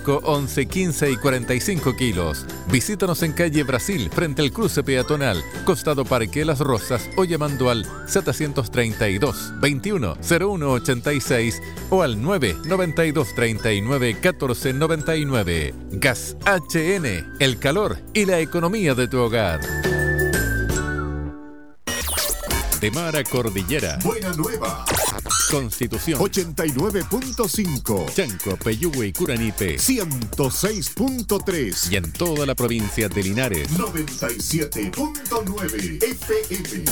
5, 11, 15 y 45 kilos. Visítanos en calle Brasil, frente al cruce peatonal, costado Parque Las Rosas, o llamando al 732 21 01 86 o al 992 39 14 99. Gas HN, el calor y la economía de tu hogar. De mar a cordillera. Buena Nueva. Constitución 89.5. Chanco, Peyúgue y Curanipe 106.3. y en toda la provincia de Linares 97.9 FM.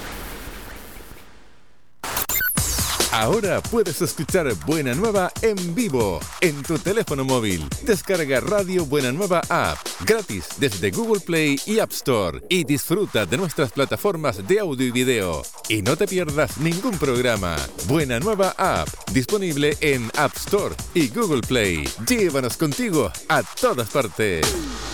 Ahora puedes escuchar Buena Nueva en vivo en tu teléfono móvil. Descarga Radio Buena Nueva App gratis desde Google Play y App Store y disfruta de nuestras plataformas de audio y video. Y no te pierdas ningún programa. Buena Nueva App, disponible en App Store y Google Play. Llévanos contigo a todas partes.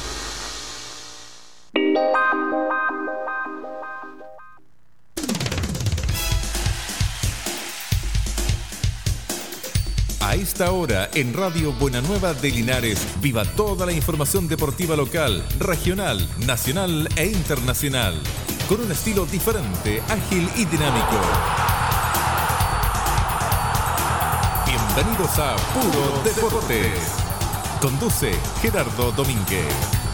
A esta hora, en Radio Buena Nueva de Linares, viva toda la información deportiva local, regional, nacional e internacional, con un estilo diferente, ágil y dinámico. Bienvenidos a Puro Deportes. Conduce Gerardo Domínguez.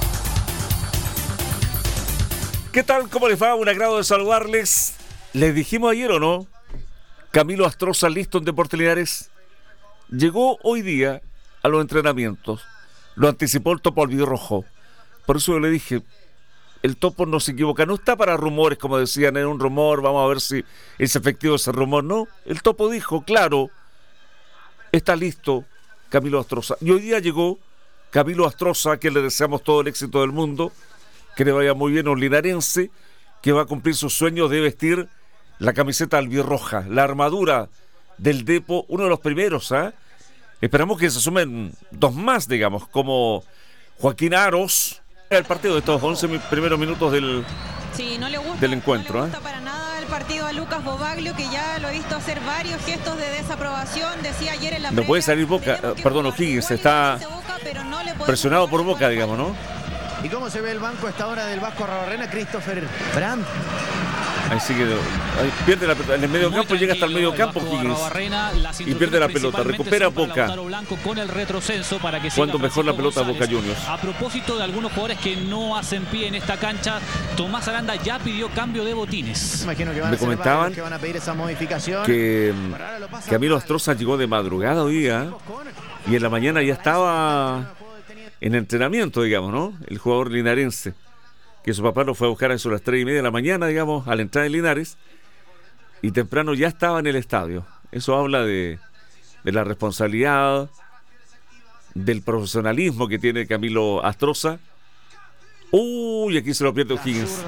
¿Qué tal? ¿Cómo les va? Un agrado de saludarles. ¿Les dijimos ayer o no? Camilo Astroza listo en Deportes Linares. Llegó hoy día a los entrenamientos. Lo anticipó el Topo Albirrojo. Por eso yo le dije, el Topo no se equivoca. No está para rumores, como decían, era un rumor. Vamos a ver si es efectivo ese rumor. No, el Topo dijo, claro, está listo Camilo Astroza. Y hoy día llegó Camilo Astroza, a quien le deseamos todo el éxito del mundo. Que le vaya muy bien a un linarense que va a cumplir sus sueños de vestir la camiseta albirroja, la armadura del Depo, uno de los primeros, ¿eh? Esperamos que se sumen dos más, digamos, como Joaquín Aros. El partido de estos 11 primeros minutos del encuentro. No le gusta para nada el partido a Lucas Bobaglio, que ya lo he visto hacer varios gestos de desaprobación. Decía ayer en la no puede salir Boca, O'Higgins está presionado por Boca, digamos, ¿no? ¿Y cómo se ve el banco a esta hora del Vasco Arrobarrena? Christopher Brandt. Ahí sigue, ahí pierde la pelota en el medio campo, llega hasta el medio campo Higgins y pierde la pelota, recupera Boca. Cuando mejor la pelota Boca Juniors. A propósito de algunos jugadores que no hacen pie en esta cancha, Tomás Aranda ya pidió cambio de botines. Me comentaban que Camilo Astroza llegó de madrugada hoy día y en la mañana ya estaba en entrenamiento, digamos, ¿no? El jugador linarense, que su papá lo fue a buscar a eso a las 3:30 de la mañana, digamos, a la entrada de Linares, y temprano ya estaba en el estadio. Eso habla de la responsabilidad, del profesionalismo que tiene Camilo Astroza. Uy, aquí se lo pierde O'Higgins.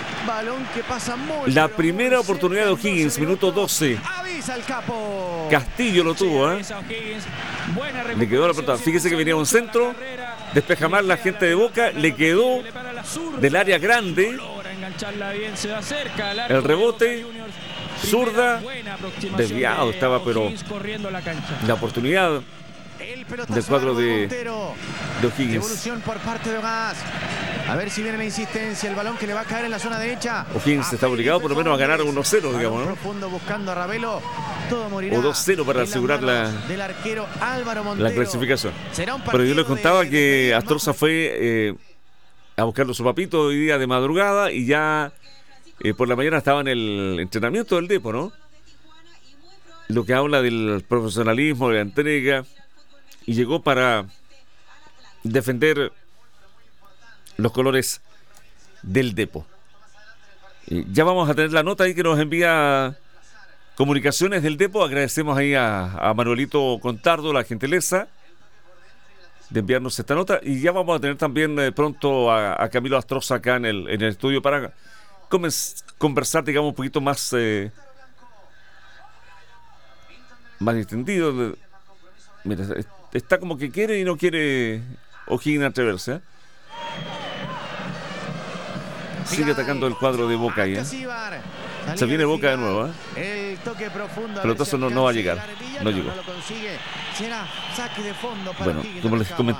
La primera oportunidad de O'Higgins, minuto 12. Castillo lo tuvo, ¿eh? Le quedó la pelota. Fíjese que venía un centro, despeja mal la gente de Boca, le quedó del área grande. El rebote, zurda, desviado estaba, pero la oportunidad del cuadro de O'Higgins. Devolución por parte de Gas. A ver si viene la insistencia, el balón que le va a caer en la zona derecha. O'Higgins está obligado por lo menos a ganar 1-0, digamos, ¿no? Profundo buscando a Ravelo. Todo morirá. O 2-0 para asegurar la clasificación. Pero yo les contaba que Astroza fue a buscarlo a su papito hoy día de madrugada y ya por la mañana estaba en el entrenamiento del Depo, ¿no? Lo que habla del profesionalismo, de la entrega, y llegó para defender los colores del Depo. Ya vamos a tener la nota ahí que nos envía Comunicaciones del Depo. Agradecemos ahí a Manuelito Contardo la gentileza de enviarnos esta nota, y ya vamos a tener también pronto a Camilo Astroza acá en el estudio para conversar, digamos, un poquito más distendido. Mira, está como que quiere y no quiere O'Higgins atreverse, ¿eh? Sigue atacando el cuadro de Boca ahí, ¿eh? Se viene Boca de nuevo, ¿eh? Pelotazo no va a llegar. No llegó. Bueno, como les comentaba